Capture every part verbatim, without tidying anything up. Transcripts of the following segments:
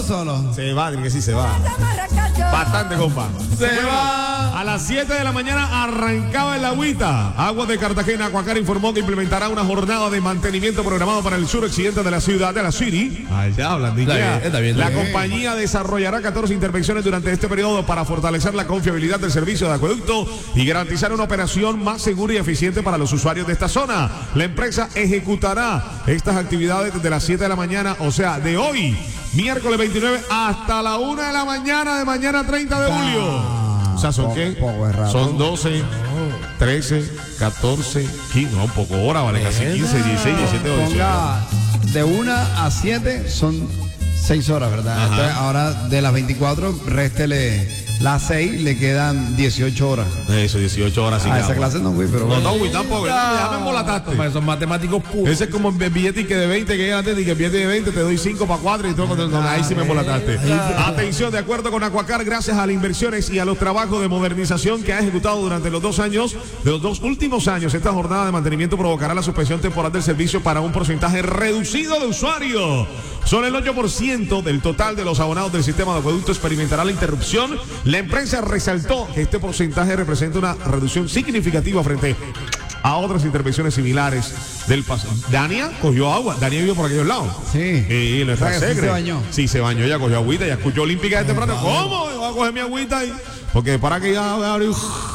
solo? Se va, dile que sí se va. Bastante, compa. Se va. A las siete de la mañana arrancaba el agüita. Aguas de Cartagena, Acuacar informó que implementará una jornada de mantenimiento programado para el suroccidente de la ciudad de la City. Allá hablan, está bien, está bien, está La bien. compañía desarrollará catorce intervenciones durante este periodo para fortalecer la confiabilidad del servicio de acueducto y garantizar una operación más segura y eficiente para los usuarios de esta zona. La empresa ejecutará estas actividades desde las siete de la mañana, o sea, de hoy, miércoles veintinueve, hasta la una de la mañana de mañana treinta de julio. Ah, O sea, ¿son poco, qué? poco errado. Son doce, trece, catorce, quince, no, un poco hora, vale, casi quince, dieciséis, diecisiete, dieciocho. Ponga de una a siete son seis horas, ¿verdad? Ajá. Entonces, ahora de las veinticuatro, réstele las seis, le quedan dieciocho horas. Eso, dieciocho horas sin A esa agua. clase no fui, pero No, bueno. no, güey, tampoco. Ya me embolataste. Toma, Son matemáticos puros. Ese es como el billete que de veinte que llega antes y que el billete de veinte te doy cinco para cuatro y todo. No, no, ahí sí me embolataste. Atención, de acuerdo con Acuacar, gracias a las inversiones y a los trabajos de modernización que ha ejecutado durante los dos años, de los dos últimos años, esta jornada de mantenimiento provocará la suspensión temporal del servicio para un porcentaje reducido de usuarios. Solo el ocho por ciento del total de los abonados del sistema de acueducto experimentará la interrupción. La empresa resaltó que este porcentaje representa una reducción significativa frente a otras intervenciones similares del pasado. Dania cogió agua. Dania vivió por aquellos lados. Sí. Y nuestra O sea, que sí segre. se bañó. Sí, se bañó, ya cogió agüita, ya escuchó olímpica de temprano. ¿Cómo? Voy a coger mi agüita ahí. Porque para que ya abrió.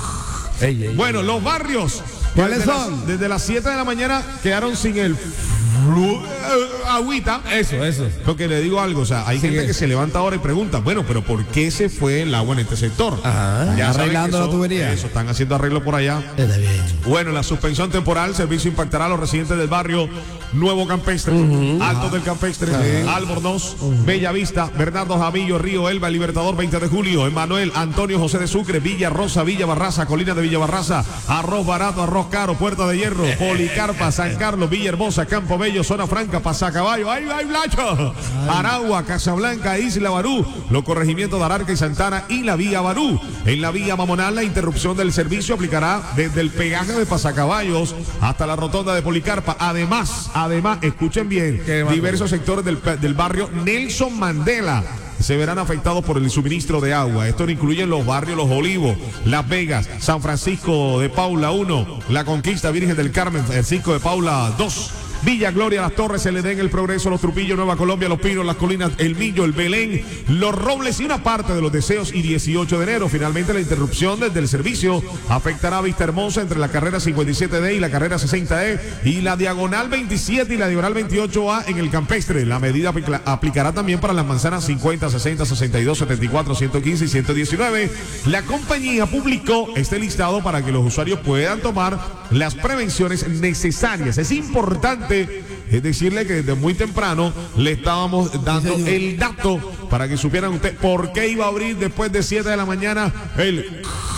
Ey, ey, Bueno, los barrios. ¿Cuáles desde son? Las, desde las siete de la mañana quedaron sin el flu- eh, agüita. Eso, eso. Porque le digo algo, o sea, hay gente que- que se levanta ahora y pregunta, bueno, pero ¿por qué se fue el agua en este sector? Ajá. Ya saben Arreglando que la eso- tubería. Eso, están haciendo arreglo por allá. Está bien. Bueno, la suspensión temporal, el servicio impactará a los residentes del barrio Nuevo Campestre, Alto del Campestre, Albornoz, Bella Vista, Bernardo Jamillo, Río Elba, Libertador veinte de julio, Emanuel, Antonio José de Sucre, Villa Rosa, Villa Barraza, Colina de Villa Barraza, Arroz Barato, Arroz Caro, Puerta de Hierro, Policarpa, San Carlos, Villa Hermosa, Campo Bello, Zona Franca, Pasacaballo, ¡ay, ay, Blacho! Aragua, Casablanca, Isla Barú, los corregimientos de Ararca y Santana y la Vía Barú. En la Vía Mamonal, la interrupción del servicio aplicará desde el peaje de Pasacaballos hasta la rotonda de Policarpa. Además, además, escuchen bien, ¿Qué más? diversos sectores del, del barrio Nelson Mandela se verán afectados por el suministro de agua. Esto incluye los barrios Los Olivos, Las Vegas, San Francisco de Paula uno, La Conquista, Virgen del Carmen, Francisco de Paula dos, Villa Gloria, Las Torres, el Edén, El Progreso, Los Trupillos, Nueva Colombia, Los Pinos, Las Colinas, El Millo, El Belén, Los Robles y una parte de Los Deseos y dieciocho de enero. Finalmente, la interrupción desde el servicio afectará a Vista Hermosa entre la carrera cincuenta y siete D y la carrera sesenta E y la diagonal veintisiete y la diagonal veintiocho A en el Campestre. La medida apl- aplicará también para las manzanas cincuenta, sesenta, sesenta y dos, setenta y cuatro, ciento quince y ciento diecinueve. La compañía publicó este listado para que los usuarios puedan tomar las prevenciones necesarias. Es importante es decirle que desde muy temprano le estábamos dando el dato para que supieran ustedes por qué iba a abrir después de siete de la mañana el...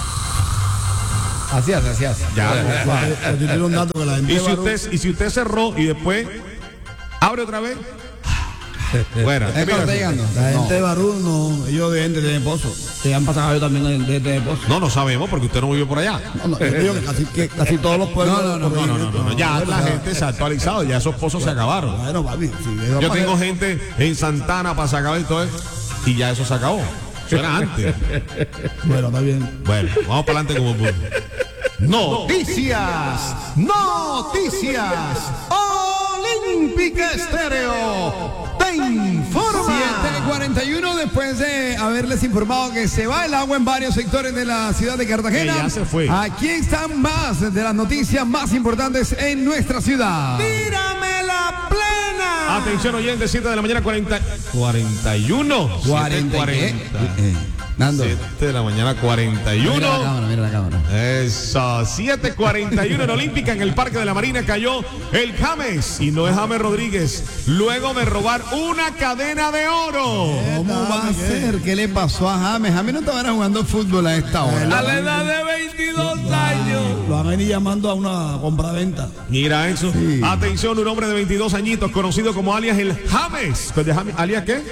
Así hace, así hace. Ya. Yo tengo un dato que la gente Y si Barú- usted, y si usted cerró y después abre otra vez, bueno, Es que mira, está llegando. La No. gente de Barú, no, ellos de gente de Pozo. Se han pasado yo también de, de Pozo. no, no sabemos porque usted no vive por allá. No, no, yo digo que casi, que casi todos los pueblos. No, no, no, No, no, no, no, no. Ya la gente se ha actualizado, ya esos pozos se acabaron. Bueno, papi, si eso Yo pasa- tengo gente en Santana para sacar y todo eso, y ya eso se acabó. Eso era antes. Bueno, está bien. Bueno, vamos para adelante como pudo. Noticias, noticias. Olímpica Estéreo te informa. siete cuarenta y uno, después de haberles informado que se va el agua en varios sectores de la ciudad de Cartagena. Que ya se fue. Aquí están más de las noticias más importantes en nuestra ciudad. Tírame la plena. Atención oyentes, siete de la mañana, cuarenta, cuarenta y uno. cuarenta. cuarenta. Eh, Nando. siete de la mañana, cuarenta y Mira la uno. cámara, mira la cámara. Eso, siete cuarenta y uno en Olímpica, en el Parque de la Marina cayó el James, y no es James Rodríguez, luego de robar una cadena de oro. ¿Cómo va a ser? ¿Qué le pasó a James? James no estaba jugando fútbol a esta hora. A la edad de veintidós años. Lo han venido llamando a una compraventa. Mira eso. Sí. Atención, un hombre de veintidós añitos, conocido como alias el James. Pues de James, ¿alias qué?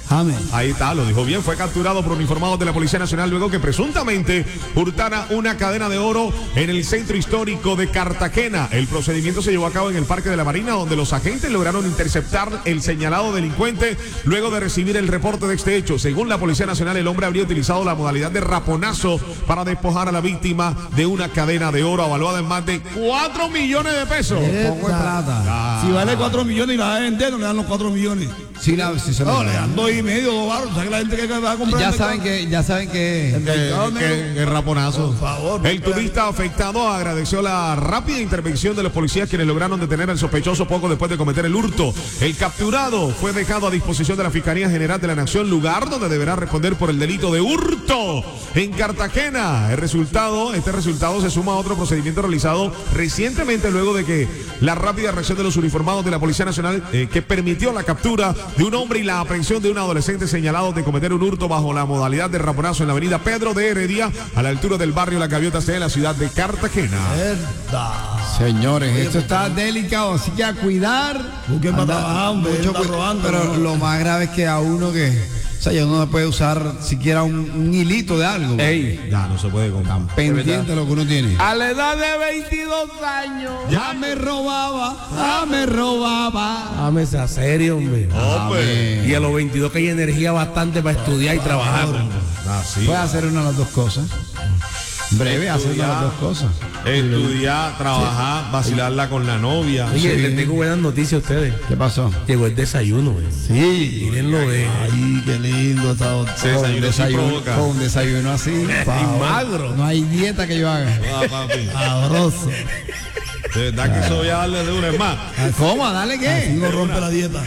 Amén. Ahí está, lo dijo bien. Fue capturado por uniformados de la Policía Nacional luego que presuntamente hurtara una cadena de oro en el centro histórico de Cartagena. El procedimiento se llevó a cabo en el Parque de la Marina, donde los agentes lograron interceptar el señalado delincuente luego de recibir el reporte de este hecho. Según la Policía Nacional, el hombre habría utilizado la modalidad de raponazo para despojar a la víctima de una cadena de oro avaluada en más de cuatro millones de pesos. Poco de plata. Ah. Si vale cuatro millones y la va a vender, no le dan los cuatro millones. Sí, la, sí se No, lo le dan dos y medio, dos baros. O sea que la gente que va a comprar. Ya el saben mercado- que, ya saben que. Que, que- que raponazo. Por favor, El porque- turista afectado agradeció la rápida intervención de los policías, quienes lograron detener al sospechoso poco después de cometer el hurto. El capturado fue dejado a disposición de la Fiscalía General de la Nación, lugar donde deberá responder por el delito de hurto en Cartagena. El resultado, este resultado se suma a otro procedimiento realizado recientemente luego de que la rápida reacción de los uniformados de la Policía Nacional eh, que permitió la captura de un hombre y la aprehensión de un adolescente señalado de cometer un hurto bajo la modalidad de raponazo en la avenida Pedro de Heredia, a la altura del barrio Las Gaviotas de la ciudad de Cartagena. Señores, esto está delicado, así que a cuidar. Busquen para Anda, trabajar, hombre, mucho está cu- robando, Pero ¿no? lo más grave es que a uno que, o sea, ya uno no puede usar siquiera un, un hilito de algo. Ey, Ya no se puede comprar. Pendiente de lo que uno tiene. a la edad de veintidós años. Ya me robaba, ya me robaba. Dame esa serie, hombre. Hombre. Y a los veintidós que hay energía bastante para estudiar y trabajar. Así. Puede hacer una de las dos cosas. Breve, hacer una de las dos cosas. Estudiar, trabajar, vacilarla con la novia. Oye, les tengo buenas noticias a ustedes. ¿Qué pasó? Llegó el desayuno, güey. Sí. Mírenlo, eh. Ay, qué lindo está. Se Con desayuno sí desayuno, provoca. con un desayuno así. Y magro. No hay dieta que yo haga. Ah, papi. Sabroso. De verdad que eso voy a darle de una. Es más, ¿Cómo? ¿Dale Así qué? no rompe la dieta.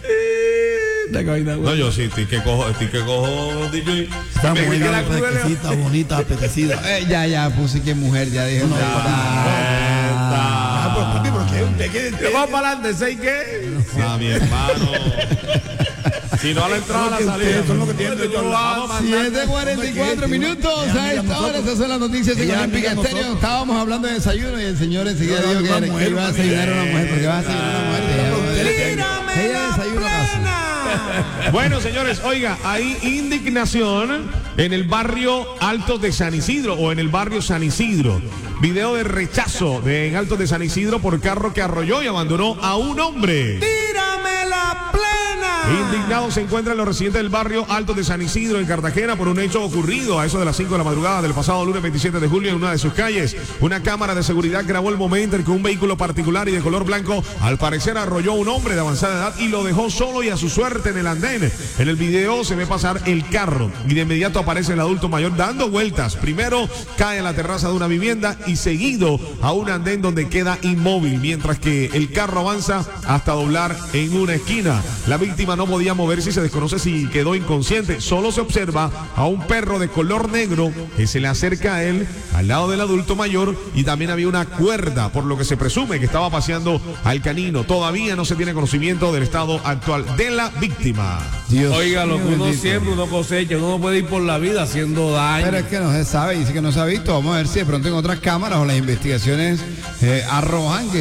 no, yo sí, estoy que cojo, estoy que cojo, D J. Está Me muy quité la cruz de león. fresquecita, bonita, apetecida. Eh, ya, ya, puse que mujer, ya dije. No, Ah, pero papi, ¿por qué? ¿Usted qué? Vamos para adelante, ¿seis qué? A mi hermano. Si no a la entrada, a la salida. Eso es lo que tiene que yo Vamos a siete cuarenta y cuatro minutos a esta hora, estas son las noticias en Ella Olímpica amiga Estéreo. nosotros. Estábamos hablando de desayuno y el señor enseguida No, dijo una que, mujer, que iba a una desayunar a una mujer, porque va a desayunar a una mujer. Ella, ella desayuna casi. Bueno, señores, oiga, hay indignación en el barrio Altos de San Isidro o en el barrio San Isidro. Video de rechazo de en Altos de San Isidro por carro que arrolló y abandonó a un hombre. ¡Tírame la plena! Indignados se encuentran los residentes del barrio Altos de San Isidro en Cartagena por un hecho ocurrido a eso de las cinco de la madrugada del pasado lunes veintisiete de julio en una de sus calles. Una cámara de seguridad grabó el momento en que un vehículo particular y de color blanco al parecer arrolló a un hombre de avanzada edad y lo dejó solo y a su suerte en el andén. En el video se ve pasar el carro y de inmediato aparece el adulto mayor dando vueltas. Primero cae a la terraza de una vivienda y seguido a un andén donde queda inmóvil mientras que el carro avanza hasta doblar en una esquina. La víctima no podía moverse y se desconoce si quedó inconsciente. Solo se observa a un perro de color negro que se le acerca a él al lado del adulto mayor y también había una cuerda, por lo que se presume que estaba paseando al canino. Todavía no se tiene conocimiento del estado actual de la víctima. Dios Oiga, lo que mío, uno bendito. siempre, uno cosecha, uno no puede ir por la vida haciendo daño. Pero es que no se sabe, dice que no se ha visto. Vamos a ver si de pronto en otras cámaras o las investigaciones eh, arrojan que